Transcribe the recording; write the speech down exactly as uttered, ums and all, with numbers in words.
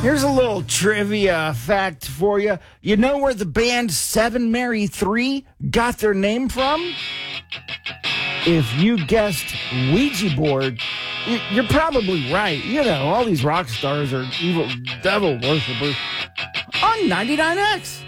Here's a little trivia fact for you. You know where the band Seven Mary Three got their name from? If you guessed Ouija board, you're probably right. You know, all these rock stars are evil devil worshippers on ninety-nine X.